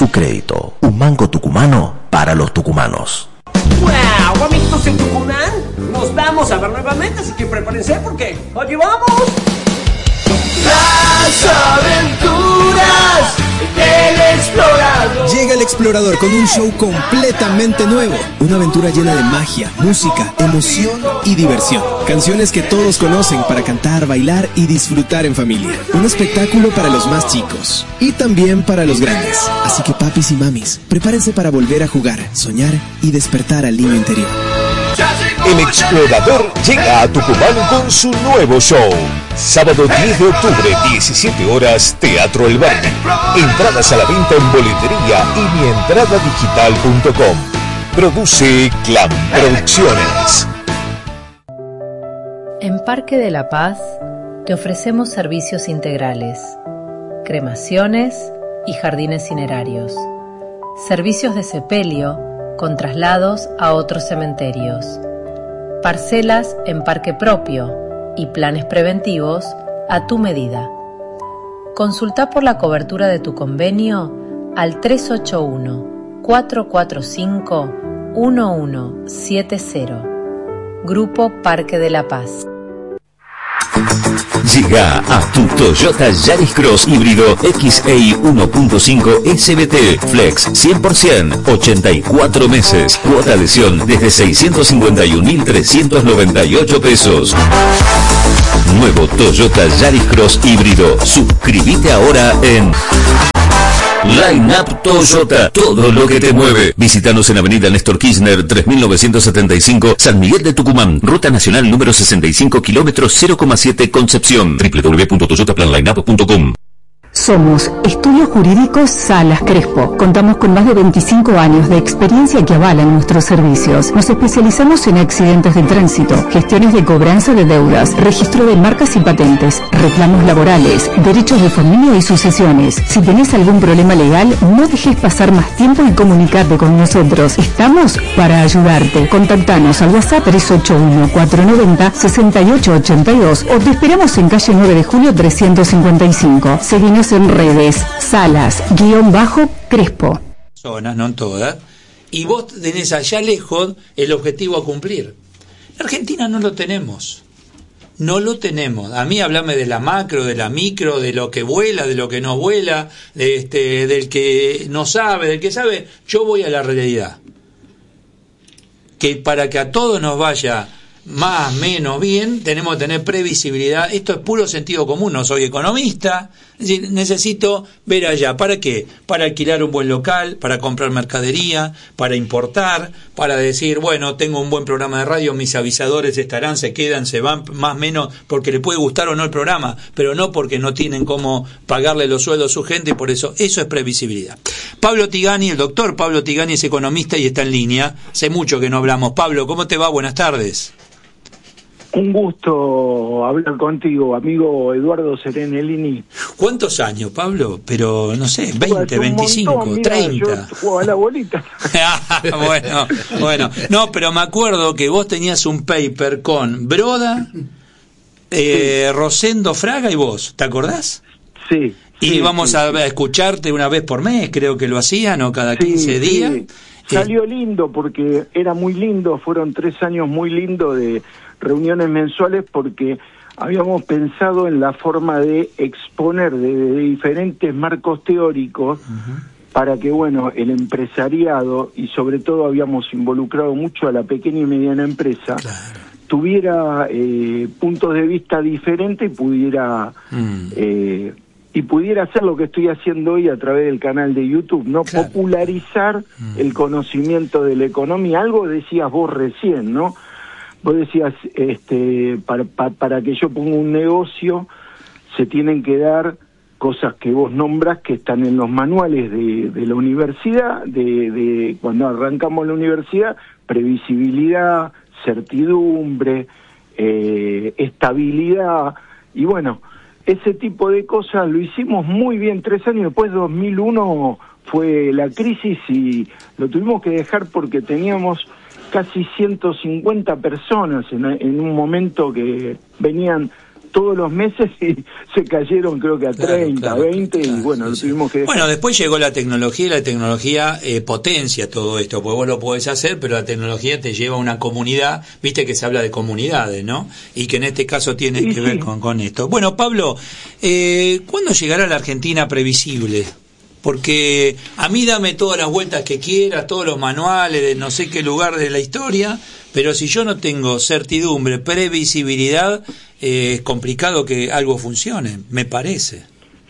Su crédito, un banco tucumano para los tucumanos. ¡Wow! Amiguitos en Tucumán, nos vamos a ver nuevamente, así que prepárense porque ¡allí vamos! Las aventuras del explorador. Llega el explorador con un show completamente nuevo. Una aventura llena de magia, música, emoción y diversión. Canciones que todos conocen para cantar, bailar y disfrutar en familia. Un espectáculo para los más chicos y también para los grandes. Así que papis y mamis, prepárense para volver a jugar, soñar y despertar al niño interior. El explorador llega a Tucumán con su nuevo show. Sábado 10 de octubre, 17 horas, Teatro El Verde. Entradas a la venta en boletería y mientradadigital.com. Produce Clan Producciones. En Parque de la Paz te ofrecemos servicios integrales, cremaciones y jardines cinerarios, servicios de sepelio con traslados a otros cementerios, parcelas en parque propio y planes preventivos a tu medida. Consulta por la cobertura de tu convenio al 381-445-1170. Grupo Parque de la Paz. Llega a tu Toyota Yaris Cross híbrido XEI 1.5 SBT Flex 100%, 84 meses, cuota adhesión desde 651.398 pesos. Nuevo Toyota Yaris Cross híbrido. Suscríbete ahora en Line Up Toyota, todo lo que te mueve. Visítanos en Avenida Néstor Kirchner 3975, San Miguel de Tucumán, Ruta Nacional número 65, kilómetros 0,7 Concepción. www.toyotaplanlineup.com. Somos Estudios Jurídicos Salas Crespo. Contamos con más de 25 años de experiencia que avalan nuestros servicios. Nos especializamos en accidentes de tránsito, gestiones de cobranza de deudas, registro de marcas y patentes, reclamos laborales, derechos de familia y sucesiones. Si tenés algún problema legal, no dejes pasar más tiempo y comunicarte con nosotros. Estamos para ayudarte. Contactanos al WhatsApp 381-490-6882 o te esperamos en calle 9 de Julio 355. Seguinos en redes, Salas-Crespo. Zonas, no en todas. Y vos tenés allá lejos el objetivo a cumplir. En Argentina no lo tenemos. No lo tenemos. A mí hablame de la macro, de la micro, de lo que vuela, de lo que no vuela, del que no sabe, del que sabe. Yo voy a la realidad. Que para que a todos nos vaya más, menos bien, tenemos que tener previsibilidad. Esto es puro sentido común, no soy economista. Es decir, necesito ver allá. ¿Para qué? Para alquilar un buen local, para comprar mercadería, para importar, para decir, bueno, tengo un buen programa de radio, mis avisadores estarán, se quedan, se van, más o menos, porque le puede gustar o no el programa, pero no porque no tienen cómo pagarle los sueldos a su gente, y por eso es previsibilidad. Pablo Tigani, el doctor Pablo Tigani es economista y está en línea. Hace mucho que no hablamos. Pablo, ¿cómo te va? Buenas tardes. Un gusto hablar contigo, amigo Eduardo Serenellini. ¿Cuántos años, Pablo? Pero, no sé, 20, 25, montón, mira, 30. Yo jugaba a la bolita. Bueno. No, pero me acuerdo que vos tenías un paper con Broda, Rosendo Fraga y vos, ¿te acordás? Sí. Y íbamos a escucharte una vez por mes, creo que lo hacían, o cada 15 días. Sí. Salió lindo porque era muy lindo, fueron 3 años muy lindos de reuniones mensuales porque habíamos pensado en la forma de exponer de diferentes marcos teóricos para que, bueno, el empresariado y sobre todo habíamos involucrado mucho a la pequeña y mediana empresa, tuviera puntos de vista diferentes y pudiera hacer lo que estoy haciendo hoy a través del canal de YouTube, ¿no? Popularizar el conocimiento de la economía. Algo decías vos recién, ¿no? Vos decías, para que yo ponga un negocio, se tienen que dar cosas que vos nombras que están en los manuales de la universidad, de cuando arrancamos la universidad: previsibilidad, certidumbre, estabilidad, y bueno, ese tipo de cosas lo hicimos muy bien 3 años. Después 2001 fue la crisis y lo tuvimos que dejar porque teníamos casi 150 personas en un momento que venían todos los meses y se cayeron creo que a 30, 20 y bueno, lo tuvimos que dejar. Bueno, después llegó la tecnología y la tecnología potencia todo esto, porque vos lo podés hacer, pero la tecnología te lleva a una comunidad, viste que se habla de comunidades, ¿no? Y que en este caso tiene que ver con esto. Bueno, Pablo, ¿cuándo llegará la Argentina previsible? Porque a mí dame todas las vueltas que quieras, todos los manuales de no sé qué lugar de la historia, pero si yo no tengo certidumbre, previsibilidad, es complicado que algo funcione, me parece.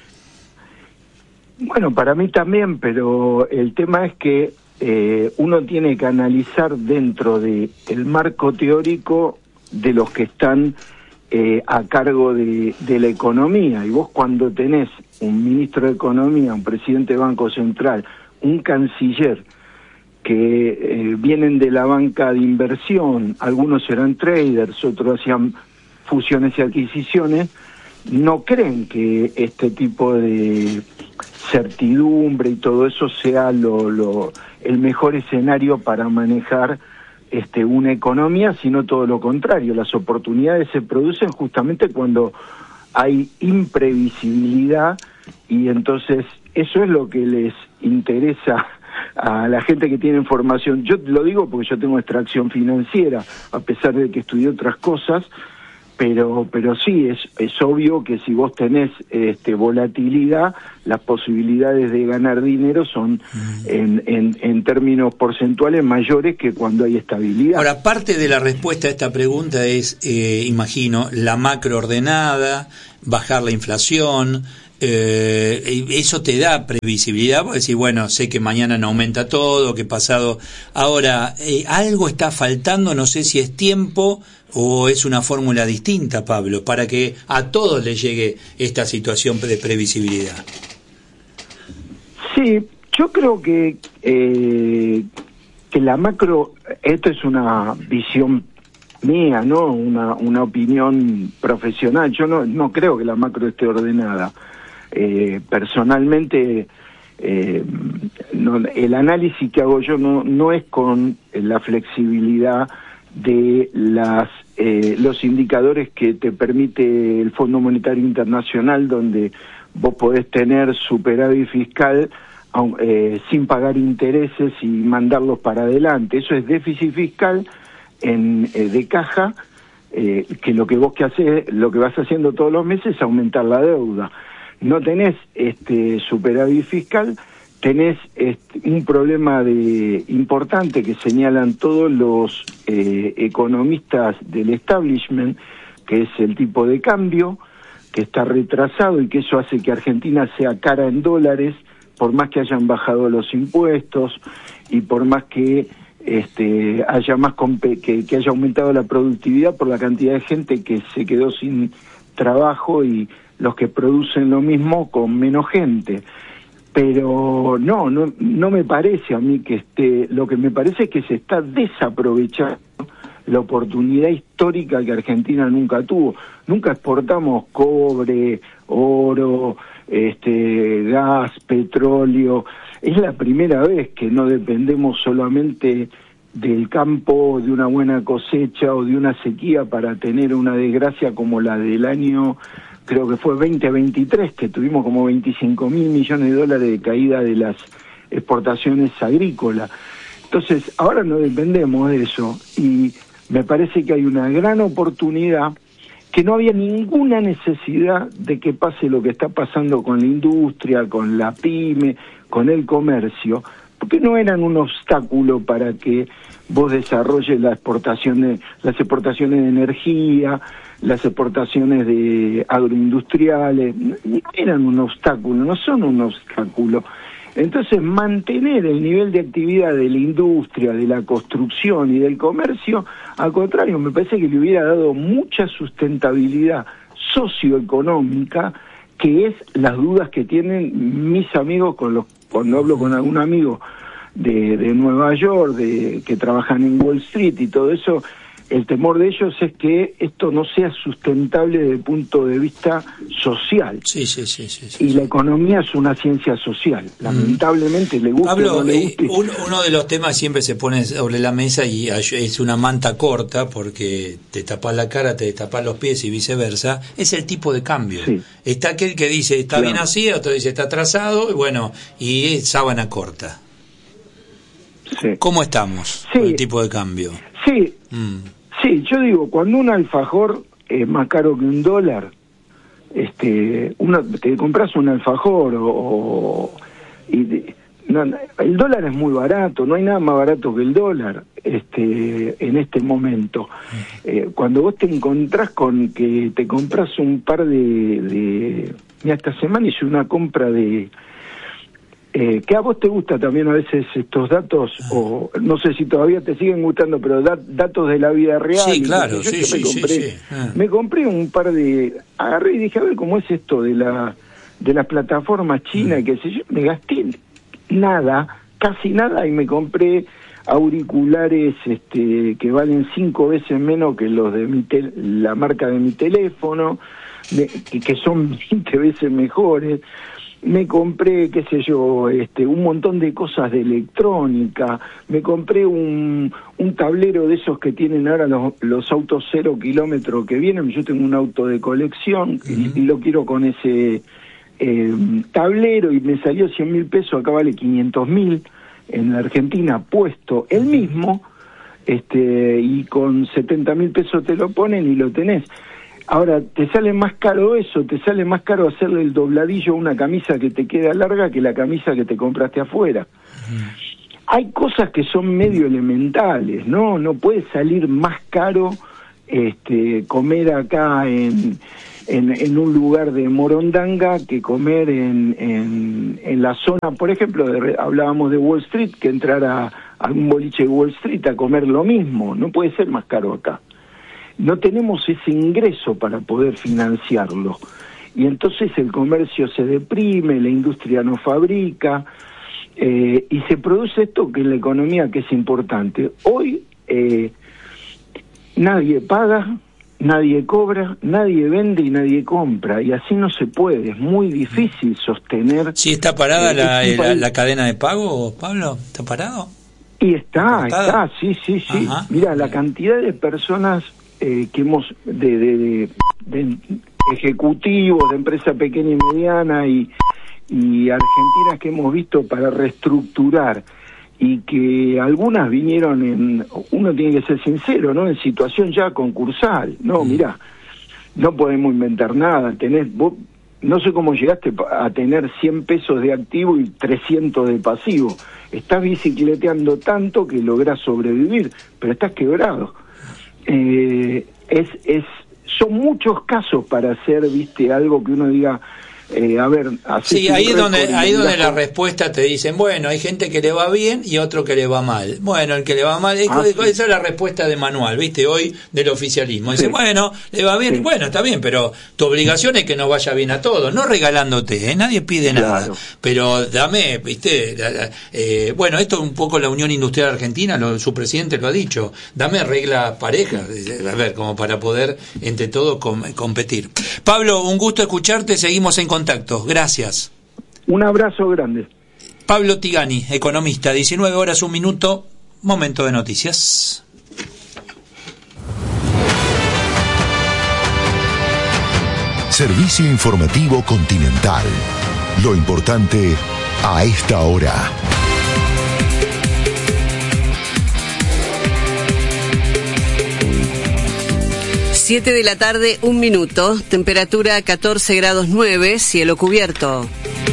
Bueno, para mí también, pero el tema es que uno tiene que analizar dentro del marco teórico de los que están a cargo de la economía. Y vos cuando tenés un ministro de Economía, un presidente de Banco Central, un canciller que vienen de la banca de inversión, algunos eran traders, otros hacían fusiones y adquisiciones, no creen que este tipo de certidumbre y todo eso sea el mejor escenario para manejar una economía, sino todo lo contrario. Las oportunidades se producen justamente cuando hay imprevisibilidad y entonces eso es lo que les interesa a la gente que tiene formación. Yo lo digo porque yo tengo extracción financiera, a pesar de que estudié otras cosas, pero sí, es obvio que si vos tenés volatilidad, las posibilidades de ganar dinero son en términos porcentuales mayores que cuando hay estabilidad. Ahora, parte de la respuesta a esta pregunta es, imagino, la macro ordenada, bajar la inflación, eso te da previsibilidad, porque decir, bueno, sé que mañana no aumenta todo, que pasado. Ahora, algo está faltando, no sé si es tiempo o es una fórmula distinta, Pablo, para que a todos les llegue esta situación de previsibilidad. Sí, yo creo que la macro, esto es una visión mía, ¿no? Una opinión profesional. Yo no creo que la macro esté ordenada. Personalmente, el análisis que hago yo no es con la flexibilidad de los indicadores que te permite el Fondo Monetario Internacional, donde vos podés tener superávit fiscal sin pagar intereses y mandarlos para adelante. Eso es déficit fiscal de caja, que lo que vas haciendo todos los meses es aumentar la deuda. No tenés superávit fiscal, tenés un problema importante que señalan todos los economistas del establishment, que es el tipo de cambio, que está retrasado y que eso hace que Argentina sea cara en dólares, por más que hayan bajado los impuestos y por más que haya que haya aumentado la productividad por la cantidad de gente que se quedó sin trabajo y los que producen lo mismo con menos gente. Pero no me parece a mí que lo que me parece es que se está desaprovechando la oportunidad histórica que Argentina nunca tuvo. Nunca exportamos cobre, oro, gas, petróleo. Es la primera vez que no dependemos solamente del campo, de una buena cosecha o de una sequía para tener una desgracia como la del año, creo que fue 2023, que tuvimos como 25.000 millones de dólares de caída de las exportaciones agrícolas. Entonces, ahora no dependemos de eso y me parece que hay una gran oportunidad, que no había ninguna necesidad de que pase lo que está pasando con la industria, con la pyme, con el comercio, porque no eran un obstáculo para que vos desarrolles las exportaciones de energía, las exportaciones de agroindustriales, no eran un obstáculo, no son un obstáculo. Entonces, mantener el nivel de actividad de la industria, de la construcción y del comercio, al contrario, me parece que le hubiera dado mucha sustentabilidad socioeconómica, que es las dudas que tienen mis amigos cuando hablo con algún amigo de Nueva York, que trabajan en Wall Street y todo eso, el temor de ellos es que esto no sea sustentable desde el punto de vista social. Sí. Y la economía es una ciencia social. Lamentablemente, le gusta Pablo, o no le guste. Uno de los temas siempre se pone sobre la mesa y es una manta corta porque te tapas la cara, te tapas los pies y viceversa, es el tipo de cambio. Sí. Está aquel que dice está bien así, otro dice está atrasado, y es sábana corta. Sí. ¿Cómo estamos con el tipo de cambio? Sí. Sí, yo digo, cuando un alfajor es más caro que $1, te compras un alfajor el dólar es muy barato, no hay nada más barato que el dólar en este momento. Cuando vos te encontrás con que te compras un par de mira, esta semana hice una compra de que a vos te gusta también a veces estos datos, o no sé si todavía te siguen gustando, pero datos de la vida real. Sí, claro, sí. Me compré un par agarré y dije, a ver cómo es esto de las plataformas chinas, qué sé yo, me gasté casi nada, y me compré auriculares que valen 5 veces menos que los de la marca de mi teléfono, que son 20 veces mejores. Me compré, qué sé yo, un montón de cosas de electrónica. Me compré un tablero de esos que tienen ahora los autos 0 kilómetros que vienen. Yo tengo un auto de colección y lo quiero con ese tablero, y me salió 100.000 pesos. Acá vale 500.000 en la Argentina, puesto el mismo, y con 70.000 pesos te lo ponen y lo tenés. Ahora, te sale más caro eso, te sale más caro hacerle el dobladillo a una camisa que te queda larga que la camisa que te compraste afuera. Hay cosas que son medio elementales, ¿no? No puede salir más caro comer acá en un lugar de Morondanga que comer en la zona, por ejemplo, hablábamos de Wall Street, que entrar a un boliche de Wall Street a comer lo mismo. No puede ser más caro acá. No tenemos ese ingreso para poder financiarlo. Y entonces el comercio se deprime, la industria no fabrica, y se produce esto que en la economía que es importante. Hoy nadie paga, nadie cobra, nadie vende y nadie compra, y así no se puede. Es muy difícil sostener. ¿Sí está parada la cadena de pago, Pablo? ¿Está parado? Y está, sí. Ajá. Mira, la cantidad de personas que hemos de ejecutivos de empresa pequeña y mediana y argentinas que hemos visto para reestructurar, y que algunas vinieron uno tiene que ser sincero, ¿no? En situación ya concursal. No, mira, no podemos inventar nada. Vos, no sé cómo llegaste a tener 100 pesos de activo y 300 de pasivo. Estás bicicleteando tanto que lográs sobrevivir, pero estás quebrado. Son muchos casos para hacer, algo que uno diga, a ver, sí, ahí es donde la respuesta te dicen, bueno, hay gente que le va bien y otro que le va mal. Bueno, el que le va mal, esa es la respuesta de manual, hoy del oficialismo. Dice, bueno, le va bien, bueno, está bien, pero tu obligación es que no vaya bien a todos, no regalándote, nadie pide nada, pero dame, bueno, esto es un poco la Unión Industrial Argentina, su presidente lo ha dicho, dame reglas parejas, a ver, como para poder entre todos competir. Pablo, un gusto escucharte, seguimos en contacto, gracias. Un abrazo grande. Pablo Tigani, economista, 19:01, momento de noticias. Servicio informativo Continental. Lo importante a esta hora. Siete de la tarde, 1 minuto, temperatura 14 grados 9, cielo cubierto.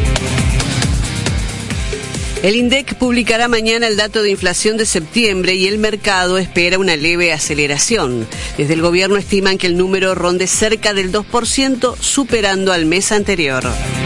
El INDEC publicará mañana el dato de inflación de septiembre y el mercado espera una leve aceleración. Desde el gobierno estiman que el número ronde cerca del 2%, superando al mes anterior.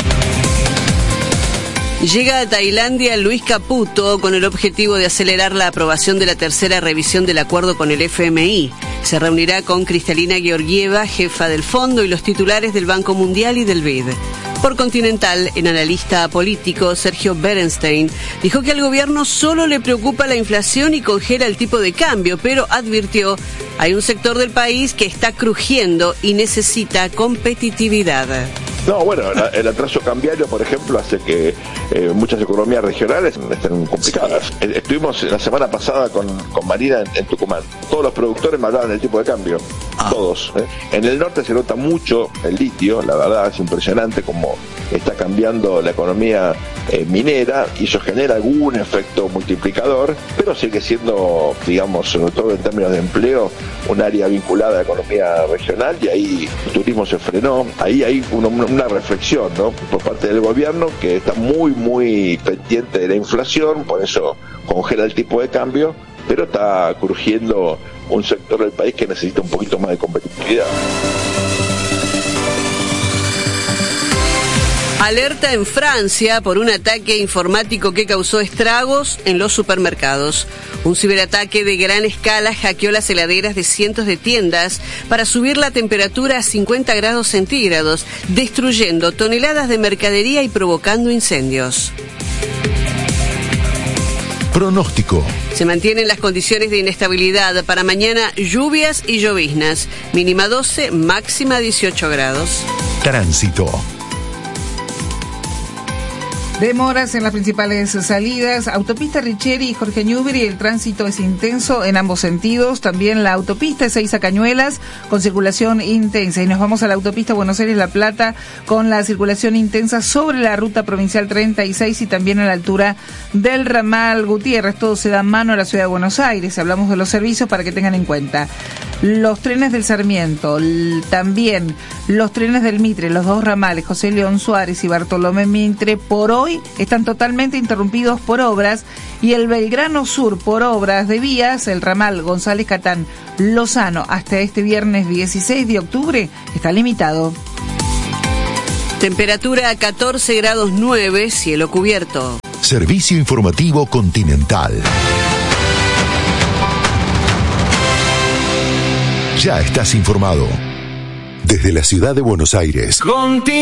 Llega a Tailandia Luis Caputo con el objetivo de acelerar la aprobación de la tercera revisión del acuerdo con el FMI. Se reunirá con Kristalina Georgieva, jefa del fondo, y los titulares del Banco Mundial y del BID. Por Continental, el analista político Sergio Berenstein dijo que al gobierno solo le preocupa la inflación y congela el tipo de cambio, pero advirtió, hay un sector del país que está crujiendo y necesita competitividad. No, bueno, el atraso cambiario, por ejemplo, hace que muchas economías regionales estén complicadas. Estuvimos la semana pasada con Marina en Tucumán. Todos los productores me hablaban del tipo de cambio. Todos. En el norte se nota mucho el litio, la verdad es impresionante cómo está cambiando la economía minera y eso genera algún efecto multiplicador, pero sigue siendo, digamos, sobre todo en términos de empleo, un área vinculada a la economía regional y ahí el turismo se frenó. Ahí hay una reflexión, ¿no?, por parte del gobierno que está muy pendiente de la inflación, por eso congela el tipo de cambio, pero está crujiendo un sector del país que necesita un poquito más de competitividad. Alerta en Francia por un ataque informático que causó estragos en los supermercados. Un ciberataque de gran escala hackeó las heladeras de cientos de tiendas para subir la temperatura a 50 grados centígrados, destruyendo toneladas de mercadería y provocando incendios. Pronóstico. Se mantienen las condiciones de inestabilidad para mañana, lluvias y lloviznas. Mínima 12, máxima 18 grados. Tránsito. Demoras en las principales salidas, autopista Richieri y Jorge Newbery, el tránsito es intenso en ambos sentidos, también la autopista Ezeiza Cañuelas con circulación intensa y nos vamos a la autopista Buenos Aires-La Plata con la circulación intensa sobre la ruta provincial 36 y también a la altura del ramal Gutiérrez, todo se da mano a la ciudad de Buenos Aires, hablamos de los servicios para que tengan en cuenta. Los trenes del Sarmiento, también los trenes del Mitre, los dos ramales, José León Suárez y Bartolomé Mitre, por hoy están totalmente interrumpidos por obras y el Belgrano Sur por obras de vías, el ramal González Catán Lozano hasta este viernes 16 de octubre está limitado. Temperatura a 14 grados 9, cielo cubierto. Servicio informativo Continental. Ya estás informado. Desde la ciudad de Buenos Aires.